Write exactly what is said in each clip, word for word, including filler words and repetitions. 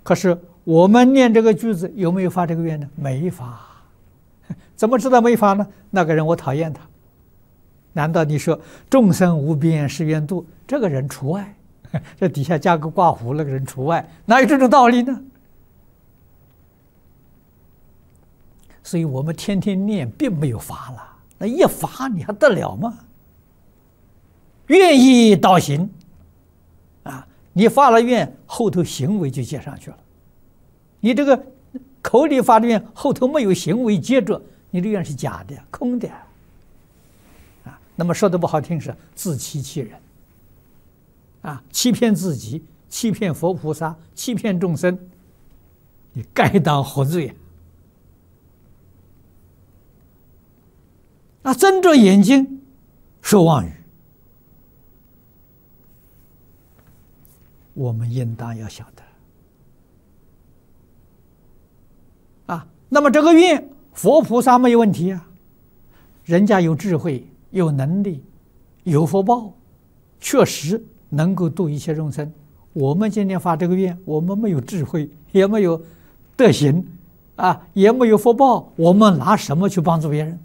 可是我们念这个句子有没有发这个愿呢？没发。怎么知道没发呢？那个人我讨厌他。难道你说众生无边誓愿度，这个人除外？这底下加个括弧，那个人除外，哪有这种道理呢？所以我们天天念，并没有发了。那一发，你还得了吗？愿意导行啊！你发了愿，后头行为就接上去了。你这个口里发的愿，后头没有行为接着，你这愿是假的、空的啊。那么说的不好听是自欺欺人啊，欺骗自己，欺骗佛菩萨，欺骗众生，你该当何罪啊？啊，睁着眼睛说妄语，我们应当要晓得啊。那么这个愿，佛菩萨没有问题啊，人家有智慧、有能力、有福报，确实能够度一切众生。我们今天发这个愿，我们没有智慧，也没有德行啊，也没有福报，我们拿什么去帮助别人？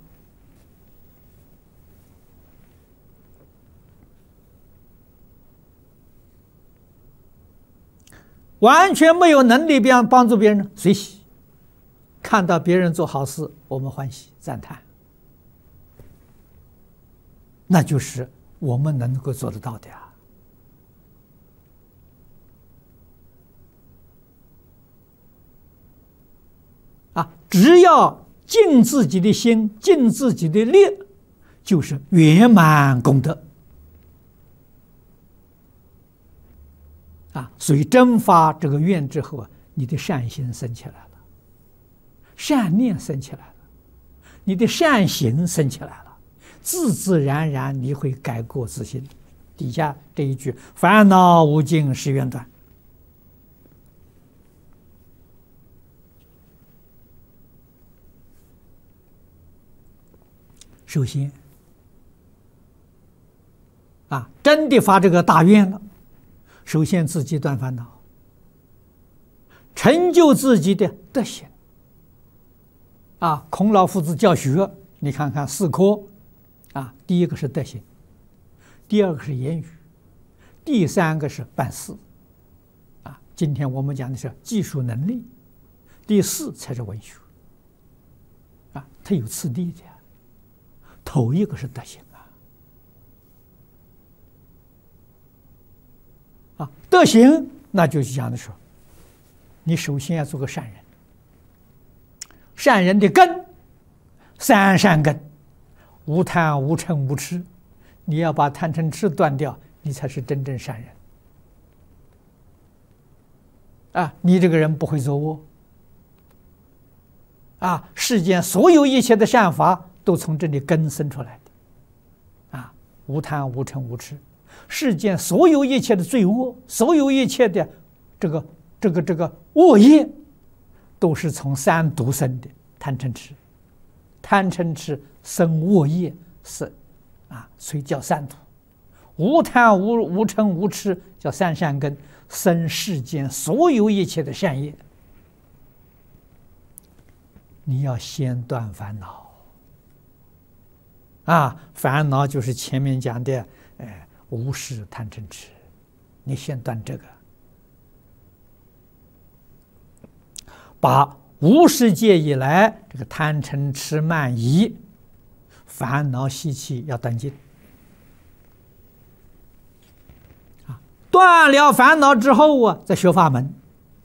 完全没有能力帮帮助别人，随喜。看到别人做好事，我们欢喜赞叹，那就是我们能够做得到的呀。啊，只要尽自己的心，尽自己的力，就是圆满功德。啊，所以真发这个愿之后啊，你的善心生起来了，善念生起来了，你的善行生起来了，自自然然你会改过自新。底下这一句“烦恼无尽誓愿断”，首先啊，真的发这个大愿了。首先自己断烦恼，成就自己的德行。啊，孔老夫子教学，你看看四科，啊，第一个是德行，第二个是言语，第三个是办事。啊，今天我们讲的是技术能力，第四才是文学。啊，它有次第的，头一个是德行。啊，德行那就是讲的说，你首先要做个善人，善人的根，三善根，无贪无嗔无痴，你要把贪嗔痴断掉，你才是真正善人。啊，你这个人不会作恶。啊，世间所有一切的善法都从这里根生出来的。啊，无贪无嗔无痴。世间所有一切的罪恶，所有一切的这个这个这个恶业，都是从三毒生的。贪嗔痴，贪嗔痴生恶业，是啊，所以叫三毒。无贪无无嗔无痴叫三善根，生世间所有一切的善业。你要先断烦恼啊，烦恼就是前面讲的，哎。无事贪嗔痴，你先断这个，把无始界以来这个贪嗔痴慢疑、烦恼习气要断尽。啊，断了烦恼之后啊，再学法门。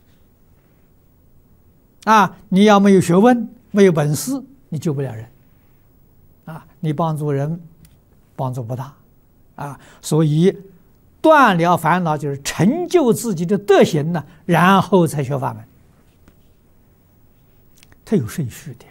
啊，你要没有学问，没有本事，你救不了人。啊，你帮助人，帮助不大。啊，所以断了烦恼就是成就自己的德行呢，然后才学法门。它有顺序的呀。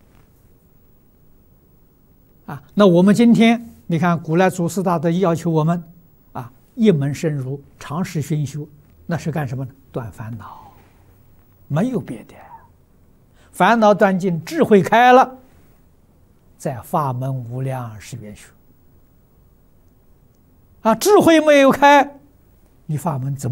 啊，那我们今天你看，古来祖师大德要求我们啊，一门深入，长时熏修，那是干什么呢？断烦恼，没有别的。烦恼断尽，智慧开了，在法门无量誓愿学。啊，智慧没有开，你法门怎么